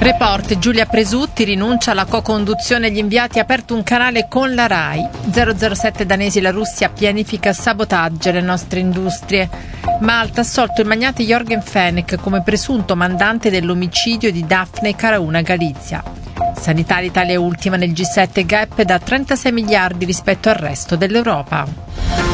Report, Giulia Presutti rinuncia alla co-conduzione agli inviati, ha aperto un canale con la RAI. 007 danesi, la Russia pianifica sabotaggio alle nostre industrie. Malta ha assolto il magnate Jørgen Fenech come presunto mandante dell'omicidio di Daphne Caruana Galizia. Sanità, l'Italia è ultima nel G7, gap da 36 miliardi rispetto al resto dell'Europa.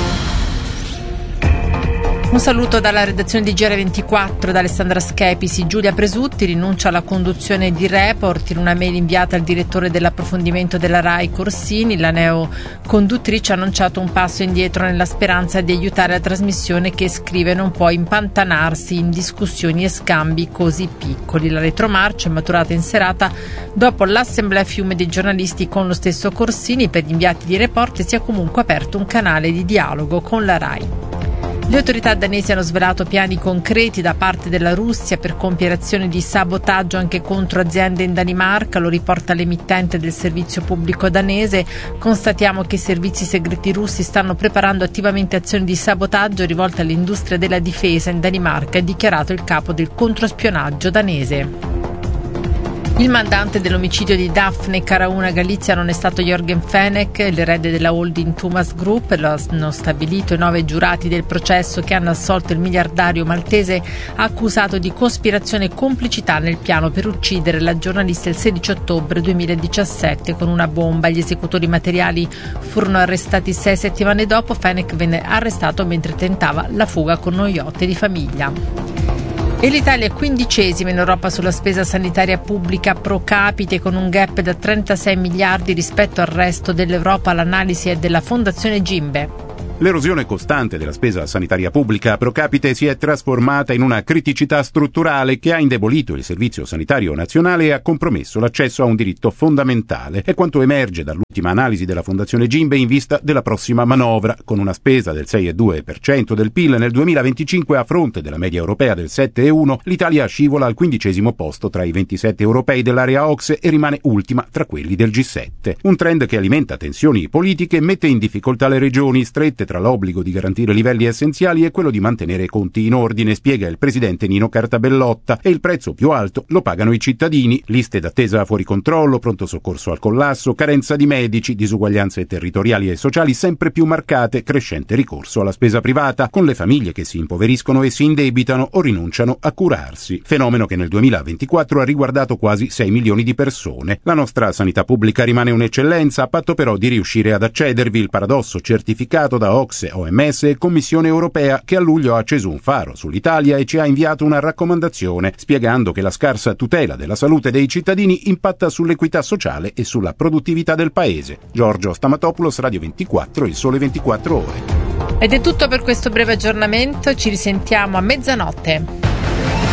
Un saluto dalla redazione di GR24, da Alessandra Schepisi. Giulia Presutti rinuncia alla conduzione di Report. In una mail inviata al direttore dell'approfondimento della RAI Corsini, la neoconduttrice ha annunciato un passo indietro nella speranza di aiutare la trasmissione che, scrive, non può impantanarsi in discussioni e scambi così piccoli. La retromarcia è maturata in serata dopo l'assemblea a fiume dei giornalisti con lo stesso Corsini. Per gli inviati di Report si è comunque aperto un canale di dialogo con la RAI. Le autorità danesi hanno svelato piani concreti da parte della Russia per compiere azioni di sabotaggio anche contro aziende in Danimarca, lo riporta l'emittente del servizio pubblico danese. Constatiamo che i servizi segreti russi stanno preparando attivamente azioni di sabotaggio rivolte all'industria della difesa in Danimarca, ha dichiarato il capo del controspionaggio danese. Il mandante dell'omicidio di Daphne Caruana Galizia non è stato Jørgen Fenech. L'erede della holding Thomas Group lo hanno stabilito i 9 giurati del processo che hanno assolto il miliardario maltese accusato di cospirazione e complicità nel piano per uccidere la giornalista il 16 ottobre 2017 con una bomba. Gli esecutori materiali furono arrestati 6 settimane dopo. Fenech venne arrestato mentre tentava la fuga con uno yacht di famiglia. E l'Italia è 15ª in Europa sulla spesa sanitaria pubblica pro capite, con un gap da 36 miliardi rispetto al resto dell'Europa. L'analisi è della Fondazione Gimbe. L'erosione costante della spesa sanitaria pubblica pro capite si è trasformata in una criticità strutturale che ha indebolito il servizio sanitario nazionale e ha compromesso l'accesso a un diritto fondamentale. È quanto emerge dall'ultima analisi della Fondazione Gimbe in vista della prossima manovra. Con una spesa del 6,2% del PIL nel 2025 a fronte della media europea del 7,1%, l'Italia scivola al 15° posto tra i 27 europei dell'area OCSE e rimane ultima tra quelli del G7. Un trend che alimenta tensioni politiche e mette in difficoltà le regioni, strette tra l'obbligo di garantire livelli essenziali e quello di mantenere conti in ordine, spiega il presidente Nino Cartabellotta, e il prezzo più alto lo pagano i cittadini. Liste d'attesa fuori controllo, pronto soccorso al collasso, carenza di medici, disuguaglianze territoriali e sociali sempre più marcate, crescente ricorso alla spesa privata, con le famiglie che si impoveriscono e si indebitano o rinunciano a curarsi. Fenomeno che nel 2024 ha riguardato quasi 6 milioni di persone. La nostra sanità pubblica rimane un'eccellenza, a patto però di riuscire ad accedervi. Il paradosso certificato da OCSE, OMS e Commissione Europea, che a luglio ha acceso un faro sull'Italia e ci ha inviato una raccomandazione spiegando che la scarsa tutela della salute dei cittadini impatta sull'equità sociale e sulla produttività del paese. Giorgio Stamatopoulos, Radio 24, Il Sole 24 Ore. Ed è tutto per questo breve aggiornamento, ci risentiamo a mezzanotte.